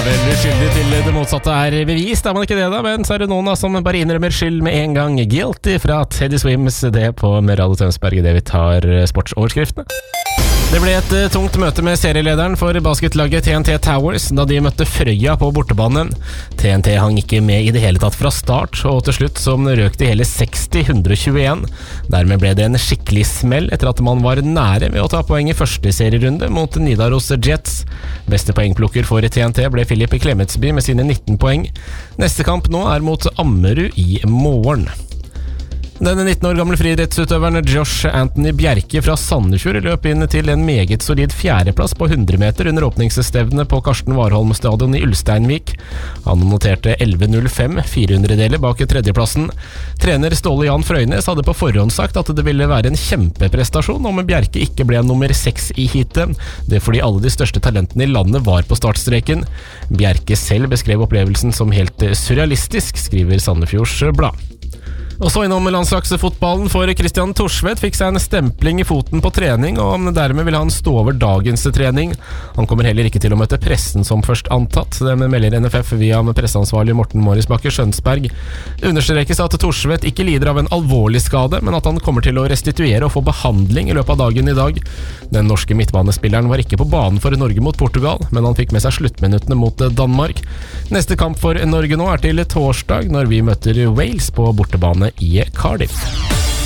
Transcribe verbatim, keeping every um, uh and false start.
er vel uskyldig til det motsatte er bevist, er man ikke det da? Men så er det noen da som bare innrømmer skyld med en gang. Guilty fra Teddy Swims, det på Radio Tønsberg, det vi tar sportsoverskriftene. Det ble et uh, tungt møte med serielederen for basketlaget T N T Towers da de møtte Frøya på bortebane. T N T hang ikke med i det hele tatt fra start, og til slutt som røk de hele seksti til hundre og tjueen. Dermed ble det en skikkelig smell etter at man var nære ved å ta poeng i første serierunde mot Nidaros Jets. Beste poengplukker for T N T ble Philip Klemetsby med sine nitten poeng. Neste kamp nå er mot Ammerud i morgen. Denne nitten år gamle friidrettsutøveren Josh Anthony Bjerke fra Sandefjord løp inn til en meget solid fjerdeplass på hundre meter under åpningsstevnet på Karsten Warholm stadion i Ulsteinvik. Han noterte elleve null fem, fire hundredeler bak tredjeplassen. Trener Ståle Jan Frøynes hadde på forhånd sagt at det ville være en kjempeprestasjon om Bjerke ikke ble nummer seks i heatet. Det er fordi alle de største talentene i landet var på startstreken. Bjerke selv beskrev opplevelsen som helt surrealistisk, skriver Sandefjords Blad. Og så innom landslagsfotballen, for Christian Thorsvedt fikk seg en stempling i foten på trening, og dermed vil han stå over dagens trening. Han kommer heller ikke til å møte pressen som først antatt. Det melder N F F via presseansvarlig Morten Morris Bakke Skjønsberg. Det understrekes at Thorsvedt ikke lider av en alvorlig skade, men at han kommer til å restituere og få behandling i løpet av dagen i dag. Den norske midtbanespilleren var ikke på banen for Norge mot Portugal, men han fikk med seg sluttminuttene mot Danmark. Neste kamp for Norge nå er til torsdag, når vi møter Wales på bortebane i Cardiff.